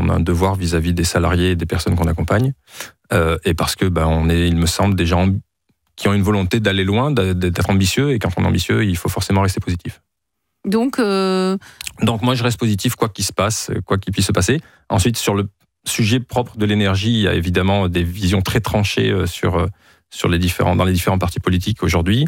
qu'on a un devoir vis-à-vis des salariés et des personnes qu'on accompagne, et parce que on est, il me semble, des gens qui ont une volonté d'aller loin, d'être ambitieux, et quand on est ambitieux, il faut forcément rester positif. Donc moi, je reste positif, quoi qu'il se passe, quoi qu'il puisse se passer. Ensuite, sur le sujet propre de l'énergie, il y a évidemment des visions très tranchées dans les différents partis politiques aujourd'hui,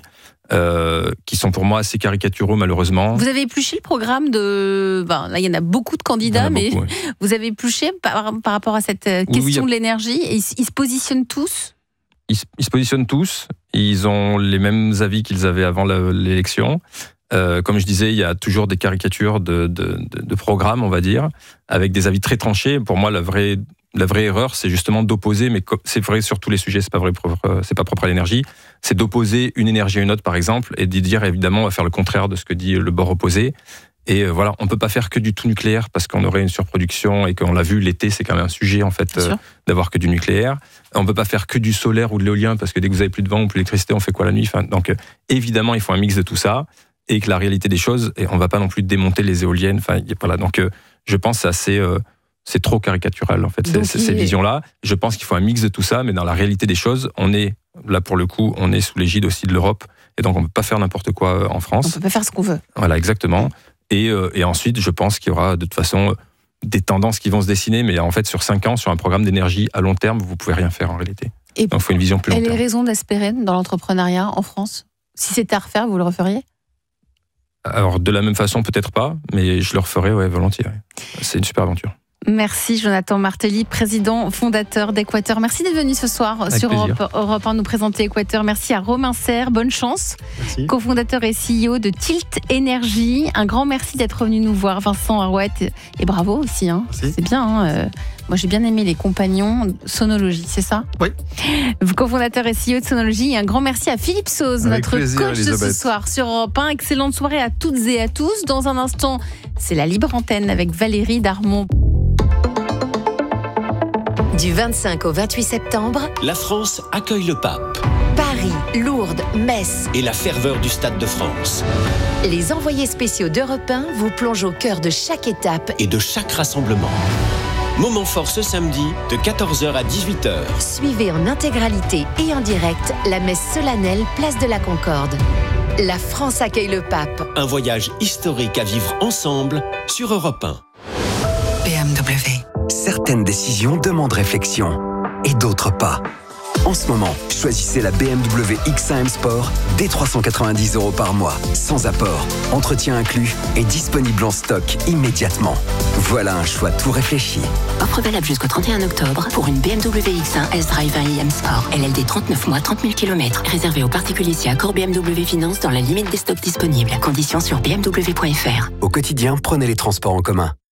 qui sont pour moi assez caricaturaux, malheureusement. Vous avez épluché le programme là, il y en a beaucoup de candidats, mais oui. Vous avez épluché par rapport à cette question de l'énergie, et ils se positionnent tous. Ils se positionnent tous, ils ont les mêmes avis qu'ils avaient avant l'élection. Comme je disais, il y a toujours des caricatures de programmes, on va dire, avec des avis très tranchés. Pour moi, la vraie erreur, c'est justement d'opposer, mais c'est vrai sur tous les sujets, c'est pas propre à l'énergie, c'est d'opposer une énergie à une autre, par exemple, et de dire, évidemment, on va faire le contraire de ce que dit le bord opposé. Et voilà, on peut pas faire que du tout nucléaire parce qu'on aurait une surproduction, et qu'on l'a vu, l'été, c'est quand même un sujet, en fait, d'avoir que du nucléaire. On peut pas faire que du solaire ou de l'éolien parce que dès que vous avez plus de vent ou plus d'électricité, on fait quoi la nuit? Donc, évidemment, il faut un mix de tout ça, et que la réalité des choses, et on va pas non plus démonter les éoliennes. Voilà. Donc, je pense que c'est trop caricatural, en fait, ces visions-là. Je pense qu'il faut un mix de tout ça, mais dans la réalité des choses, on est, là, pour le coup, on est sous l'égide aussi de l'Europe, et donc on peut pas faire n'importe quoi en France. On peut pas faire ce qu'on veut. Voilà, exactement. Et ensuite, je pense qu'il y aura de toute façon des tendances qui vont se dessiner, mais en fait, sur 5 ans, sur un programme d'énergie à long terme, vous pouvez rien faire en réalité. Donc, il faut une vision plus long terme. Et les raisons d'espérer dans l'entrepreneuriat en France? Si c'était à refaire, vous le referiez? Alors, de la même façon, peut-être pas, mais je le referai, volontiers. Ouais. C'est une super aventure. Merci Jonathan Martelly, président fondateur d'Équateur. Merci d'être venu ce soir avec sur plaisir. Europe 1 nous présenter Équateur. Merci à Romain Serre, bonne chance. Merci. Cofondateur et CEO de Tilt Énergie. Un grand merci d'être venu nous voir, Vincent Arouette, et bravo aussi. C'est bien. Moi j'ai bien aimé les compagnons Sonologie, c'est ça? Oui. Cofondateur et CEO de Sonologie. Et un grand merci à Philippe Sauze, notre plaisir, coach Elisabeth. de ce soir sur Europe 1. Excellente soirée à toutes et à tous. Dans un instant, c'est la libre antenne avec Valérie Darmon. Du 25 au 28 septembre, la France accueille le pape. Paris, Lourdes, Metz et la ferveur du Stade de France. Les envoyés spéciaux d'Europe 1 vous plongent au cœur de chaque étape et de chaque rassemblement. Moment fort ce samedi de 14h à 18h. Suivez en intégralité et en direct la messe solennelle Place de la Concorde. La France accueille le pape. Un voyage historique à vivre ensemble sur Europe 1. BMW. Certaines décisions demandent réflexion et d'autres pas. En ce moment, choisissez la BMW X1 M Sport dès 390 € par mois, sans apport, entretien inclus et disponible en stock immédiatement. Voilà un choix tout réfléchi. Offre valable jusqu'au 31 octobre pour une BMW X1 S-Drive 1i M Sport. LLD 39 mois, 30 000 km. Réservé aux particuliers si accord BMW Finance dans la limite des stocks disponibles. Conditions sur bmw.fr. Au quotidien, prenez les transports en commun.